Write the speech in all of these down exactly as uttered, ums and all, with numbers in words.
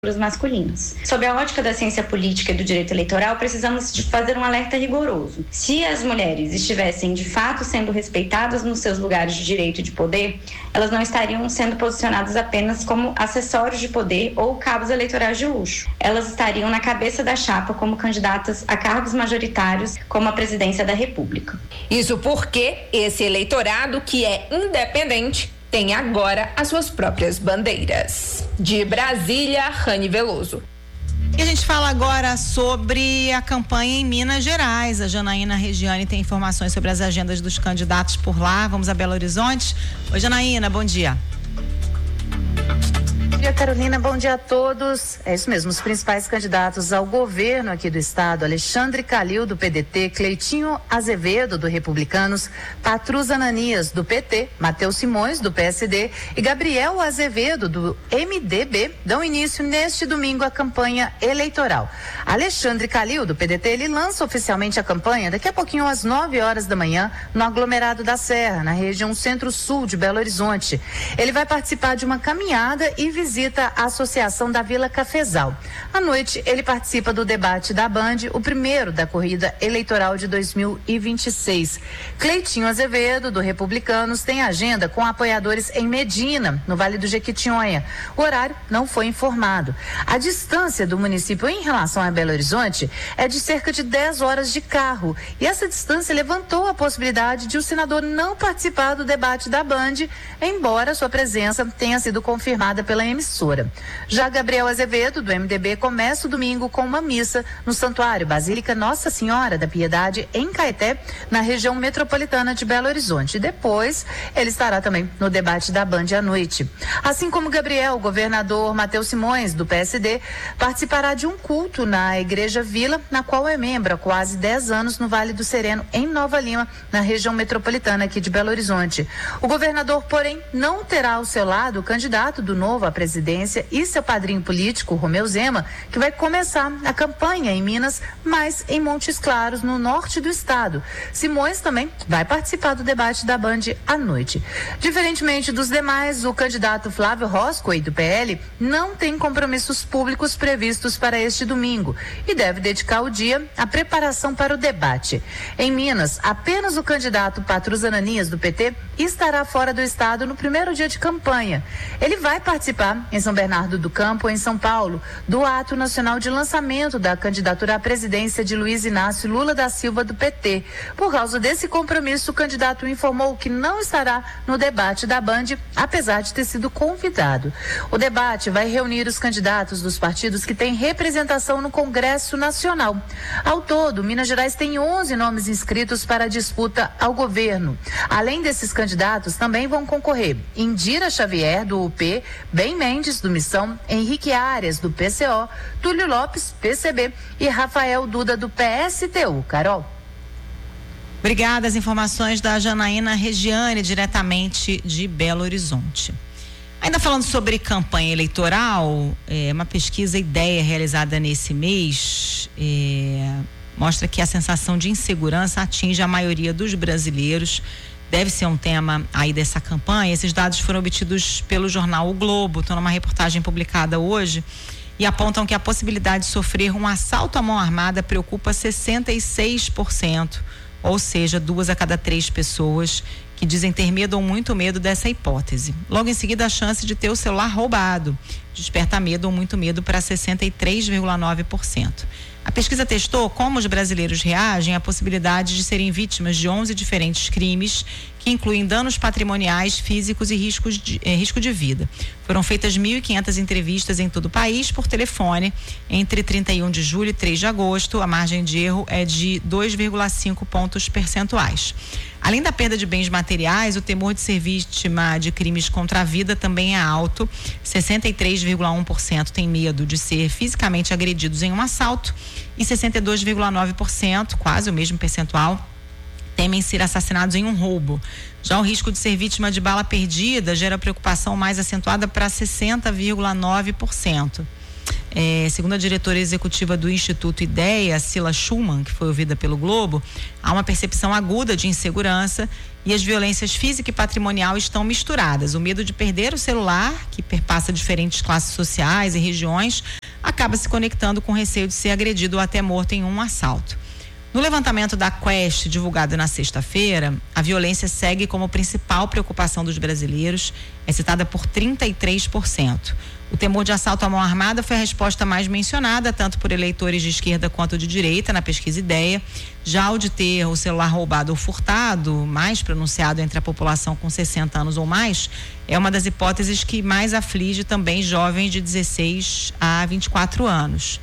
masculinos. Sob a ótica da ciência política e do direito eleitoral, precisamos de fazer um alerta rigoroso. Se as mulheres estivessem de fato sendo respeitadas nos seus lugares de direito e de poder, elas não estariam sendo posicionadas apenas como acessórios de poder ou cabos eleitorais de luxo. Elas estariam na cabeça da chapa como candidatas a cargos majoritários, como a presidência da República. Isso porque esse eleitorado, que é independente, tem agora as suas próprias bandeiras. De Brasília, Rani Veloso. E a gente fala agora sobre a campanha em Minas Gerais. A Janaína Regiane tem informações sobre as agendas dos candidatos por lá. Vamos a Belo Horizonte. Oi, Janaína, bom dia. Bom dia, Carolina, bom dia a todos. É isso mesmo, os principais candidatos ao governo aqui do estado: Alexandre Calil, do P D T, Cleitinho Azevedo, do Republicanos, Patrus Ananias, do P T, Matheus Simões, do P S D e Gabriel Azevedo, do M D B, dão início neste domingo à campanha eleitoral. Alexandre Calil, do P D T, ele lança oficialmente a campanha daqui a pouquinho às nove horas da manhã no aglomerado da Serra, na região centro-sul de Belo Horizonte. Ele vai participar de uma caminhada e visita visita a Associação da Vila Cafezal. À noite, ele participa do debate da Band, o primeiro da corrida eleitoral de dois mil e vinte e seis. Cleitinho Azevedo, do Republicanos, tem agenda com apoiadores em Medina, no Vale do Jequitinhonha. O horário não foi informado. A distância do município em relação a Belo Horizonte é de cerca de dez horas de carro. E essa distância levantou a possibilidade de o senador não participar do debate da Band, embora sua presença tenha sido confirmada pela emissora. Já Gabriel Azevedo, do M D B, começa o domingo com uma missa no Santuário Basílica Nossa Senhora da Piedade, em Caeté, na região metropolitana de Belo Horizonte. E depois, ele estará também no debate da Band à noite. Assim como Gabriel, o governador Matheus Simões, do P S D, participará de um culto na Igreja Vila, na qual é membro há quase dez anos no Vale do Sereno, em Nova Lima, na região metropolitana aqui de Belo Horizonte. O governador, porém, não terá ao seu lado o candidato do Novo à presidência e seu padrinho político, Romeu Zema, que vai começar a campanha em Minas, mas em Montes Claros, no norte do estado. Simões também vai participar do debate da Band à noite. Diferentemente dos demais, o candidato Flávio Roscoe, do P L, não tem compromissos públicos previstos para este domingo e deve dedicar o dia à preparação para o debate. Em Minas, apenas o candidato Patrus Ananias, do P T, estará fora do estado no primeiro dia de campanha. Ele vai participar em São Bernardo do Campo, em São Paulo, do ato nacional de lançamento da candidatura à presidência de Luiz Inácio Lula da Silva, do P T. Por causa desse compromisso, o candidato informou que não estará no debate da Band, apesar de ter sido convidado. O debate vai reunir os candidatos dos partidos que têm representação no Congresso Nacional. Ao todo, Minas Gerais tem onze nomes inscritos para a disputa ao governo. Além desses candidatos, também vão concorrer Indira Xavier, do U P, Ben Mendes, do Missão, Henrique Arias, do P C O, Túlio Lopes, P C B e Rafael Duda, do P S T U. Carol. Obrigada. As informações da Janaína Regiane, diretamente de Belo Horizonte. Ainda falando sobre campanha eleitoral, é, uma pesquisa Ideia realizada nesse mês é, mostra que a sensação de insegurança atinge a maioria dos brasileiros. Deve ser um tema aí dessa campanha. Esses dados foram obtidos pelo jornal O Globo, estão numa reportagem publicada hoje, e apontam que a possibilidade de sofrer um assalto à mão armada preocupa sessenta e seis por cento, ou seja, duas a cada três pessoas que dizem ter medo ou muito medo dessa hipótese. Logo em seguida, a chance de ter o celular roubado desperta medo ou muito medo para sessenta e três vírgula nove por cento. A pesquisa testou como os brasileiros reagem à possibilidade de serem vítimas de onze diferentes crimes, que incluem danos patrimoniais, físicos e riscos de, eh, risco de vida. Foram feitas mil e quinhentas entrevistas em todo o país por telefone entre trinta e um de julho e três de agosto. A margem de erro é de dois vírgula cinco pontos percentuais. Além da perda de bens materiais, o temor de ser vítima de crimes contra a vida também é alto. sessenta e três vírgula um por cento tem medo de ser fisicamente agredidos em um assalto e sessenta e dois vírgula nove por cento, quase o mesmo percentual, temem ser assassinados em um roubo. Já o risco de ser vítima de bala perdida gera preocupação mais acentuada para sessenta vírgula nove por cento. É, segundo a diretora executiva do Instituto Ideia, Cila Schumann, que foi ouvida pelo Globo, há uma percepção aguda de insegurança e as violências física e patrimonial estão misturadas. O medo de perder o celular, que perpassa diferentes classes sociais e regiões, acaba se conectando com o receio de ser agredido ou até morto em um assalto. No levantamento da Quest, divulgado na sexta-feira, a violência segue como principal preocupação dos brasileiros, é citada por trinta e três por cento. O temor de assalto à mão armada foi a resposta mais mencionada, tanto por eleitores de esquerda quanto de direita, na pesquisa Ideia. Já o de ter o celular roubado ou furtado, mais pronunciado entre a população com sessenta anos ou mais, é uma das hipóteses que mais aflige também jovens de dezesseis a vinte e quatro anos.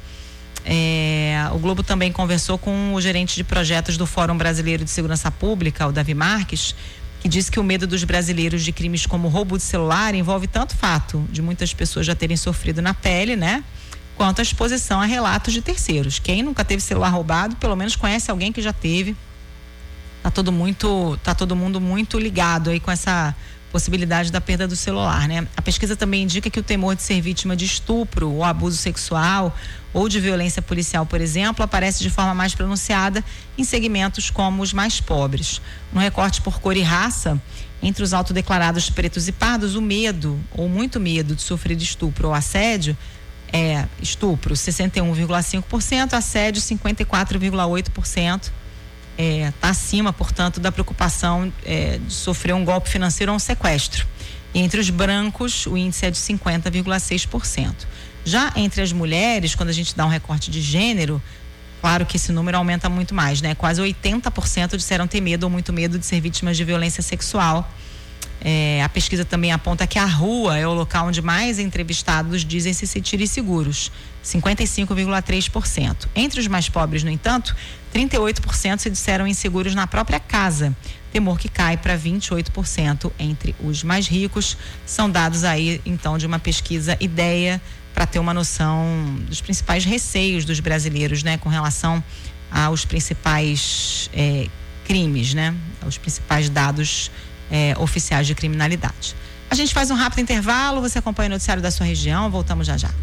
É, o Globo também conversou com o gerente de projetos do Fórum Brasileiro de Segurança Pública, o Davi Marques, que disse que o medo dos brasileiros de crimes como roubo de celular envolve tanto o fato de muitas pessoas já terem sofrido na pele, né? Quanto a exposição a relatos de terceiros. Quem nunca teve celular roubado, pelo menos conhece alguém que já teve. Tá todo muito, tá todo mundo muito ligado aí com essa possibilidade da perda do celular, né? A pesquisa também indica que o temor de ser vítima de estupro ou abuso sexual ou de violência policial, por exemplo, aparece de forma mais pronunciada em segmentos como os mais pobres. No recorte por cor e raça, entre os autodeclarados pretos e pardos, o medo ou muito medo de sofrer estupro ou assédio é estupro sessenta e um vírgula cinco por cento, assédio cinquenta e quatro vírgula oito por cento. Está é, acima, portanto, da preocupação é, de sofrer um golpe financeiro ou um sequestro. E entre os brancos, o índice é de cinquenta vírgula seis por cento. Já entre as mulheres, quando a gente dá um recorte de gênero, claro que esse número aumenta muito mais, né? Quase oitenta por cento disseram ter medo ou muito medo de ser vítimas de violência sexual. É, a pesquisa também aponta que a rua é o local onde mais entrevistados dizem se sentirem seguros, cinquenta e cinco vírgula três por cento. Entre os mais pobres, no entanto, trinta e oito por cento se disseram inseguros na própria casa, temor que cai para vinte e oito por cento entre os mais ricos. São dados aí, então, de uma pesquisa Ideia, para ter uma noção dos principais receios dos brasileiros, né, com relação aos principais é, crimes, né, aos principais dados É, oficiais de criminalidade. A gente faz um rápido intervalo, você acompanha o noticiário da sua região, voltamos já já.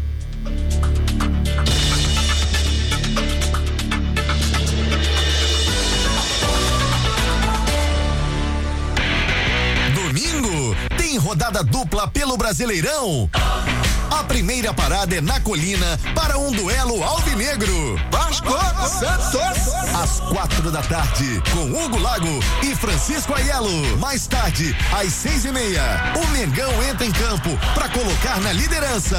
Domingo tem rodada dupla pelo Brasileirão. A primeira parada é na Colina para um duelo alvinegro. Vasco Santos. Às quatro da tarde, com Hugo Lago e Francisco Aiello. Mais tarde, às seis e meia, o Mengão entra em campo para colocar na liderança